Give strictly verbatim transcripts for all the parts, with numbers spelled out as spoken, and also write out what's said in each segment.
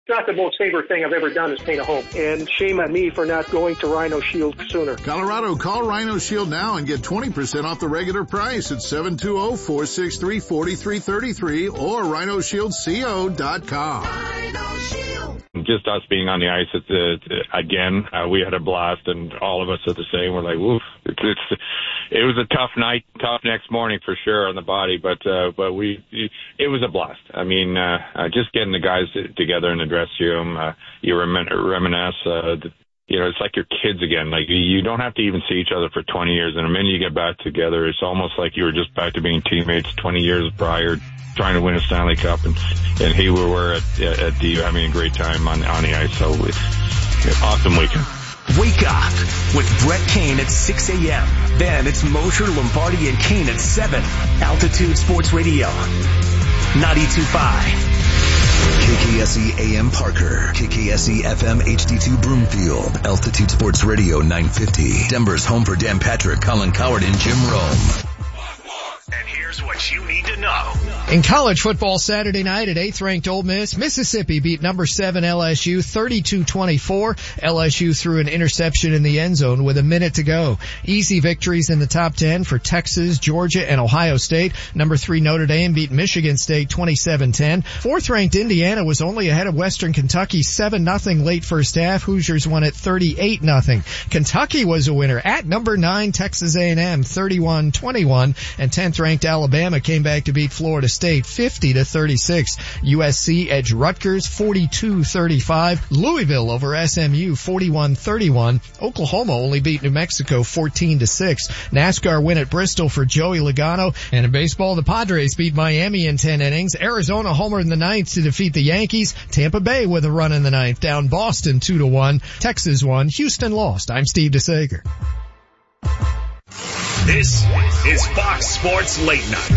not the most favorite thing I've ever done is paint a home. And shame on me for not going to Rhino Shield sooner. Colorado, call Rhino Shield now and get twenty percent off the regular price at seven two zero, four six three, four three three three or rhino shield co dot com. Rhino Shield. Just us being on the ice, it's, uh, again, uh, we had a blast, and all of us are the same. We're like, woof. It's, it's, it was a tough night, tough next morning for sure on the body, but uh, but we, it was a blast. I mean, uh, uh, just getting the guys together in the dressing room, uh, you remin- reminisce. Uh, the, you know, it's like your kids again. Like, you don't have to even see each other for twenty years, and the minute you get back together, it's almost like you were just back to being teammates twenty years prior, trying to win a Stanley Cup, and and here we were at at the having a great time on on the ice. So, it's awesome weekend. Wake up with Brett Kane at six a.m. Then it's Mosher, Lombardi, and Kane at seven. Altitude Sports Radio, ninety-two point five. K K S E A M Parker, K K S E F M H D two Broomfield, Altitude Sports Radio nine fifty. Denver's home for Dan Patrick, Colin Coward, and Jim Rome. And here's what you need to know. In college football Saturday night at eighth-ranked Ole Miss, Mississippi beat number seven L S U thirty-two twenty-four. L S U threw an interception in the end zone with a minute to go. Easy victories in the top ten for Texas, Georgia, and Ohio State. Number three Notre Dame beat Michigan State twenty-seven ten. Fourth-ranked Indiana was only ahead of Western Kentucky seven nothing late first half. Hoosiers won at thirty-eight nothing. Kentucky was a winner at number nine Texas A and M thirty-one twenty-one, and tenth-ranked Alabama came back to beat Florida State fifty to thirty-six. U S C edged Rutgers forty-two thirty-five. Louisville over S M U forty-one thirty-one. Oklahoma only beat New Mexico fourteen to six. NASCAR win at Bristol for Joey Logano. And in baseball, the Padres beat Miami in ten innings. Arizona homered in the ninth to defeat the Yankees. Tampa Bay with a run in the ninth down Boston two to one. Texas won. Houston lost. I'm Steve DeSager. This is Fox Sports Late Night.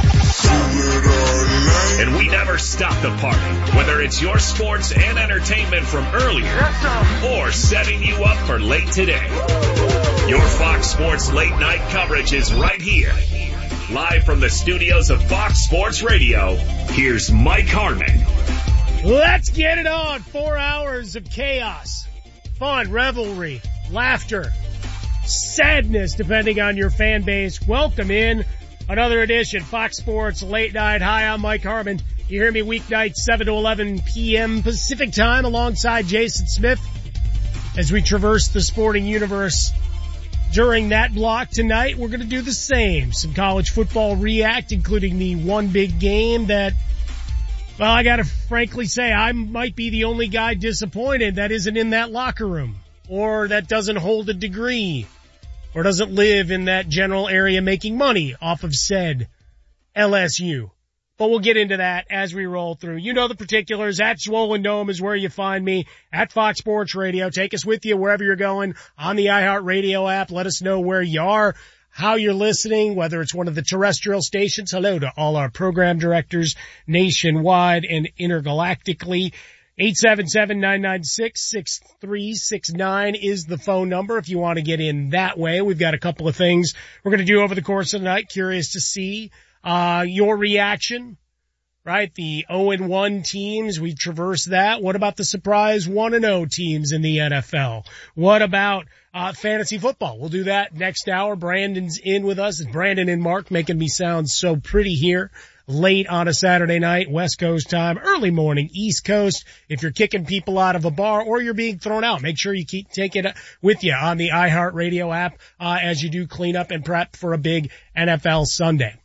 And we never stop the party, whether it's your sports and entertainment from earlier or setting you up for late today. Your Fox Sports Late Night coverage is right here. Live from the studios of Fox Sports Radio, here's Mike Harmon. Let's get it on. Four hours of chaos, fun, revelry, laughter, sadness, depending on your fan base. Welcome in another edition, Fox Sports Late Night. Hi, I'm Mike Harmon. You hear me weeknights, seven to eleven p.m. Pacific time, alongside Jason Smith, as we traverse the sporting universe. During that block tonight, we're going to do the same. Some college football react, including the one big game that, well, I got to frankly say, I might be the only guy disappointed that isn't in that locker room, or that doesn't hold a degree, or doesn't live in that general area making money off of said L S U. But we'll get into that as we roll through. You know the particulars. At Swollen Dome is where you find me. At Fox Sports Radio. Take us with you wherever you're going on the iHeartRadio app. Let us know where you are, how you're listening, whether it's one of the terrestrial stations. Hello to all our program directors nationwide and intergalactically. eight seven seven, nine nine six, six three six nine is the phone number if you want to get in that way. We've got a couple of things we're going to do over the course of the night. Curious to see uh your reaction, right? The oh and one teams, we traverse that. What about the surprise one and oh teams in the N F L? What about uh fantasy football? We'll do that next hour. Brandon's in with us. It's Brandon and Mark making me sound so pretty here. Late on a Saturday night, West Coast time, early morning, East Coast. If you're kicking people out of a bar or you're being thrown out, make sure you keep take it with you on the iHeartRadio app uh, as you do clean up and prep for a big N F L Sunday.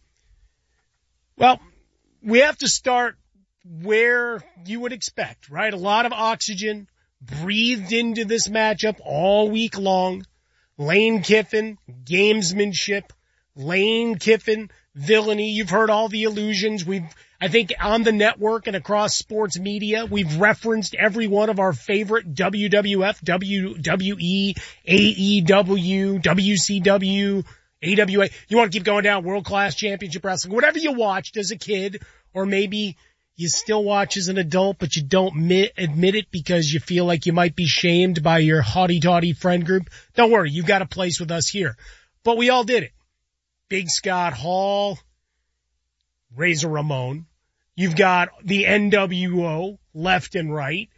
Well, we have to start where you would expect, right? A lot of oxygen breathed into this matchup all week long. Lane Kiffin, gamesmanship, Lane Kiffin, villainy. You've heard all the allusions. We've, I think on the network and across sports media, we've referenced every one of our favorite W W F, W W E, A E W, W C W, A W A. You want to keep going down, World Class Championship Wrestling, whatever you watched as a kid, or maybe you still watch as an adult, but you don't admit, admit it because you feel like you might be shamed by your haughty-taughty friend group. Don't worry, you've got a place with us here. But we all did it. Big Scott Hall, Razor Ramon. You've got the N W O left and right.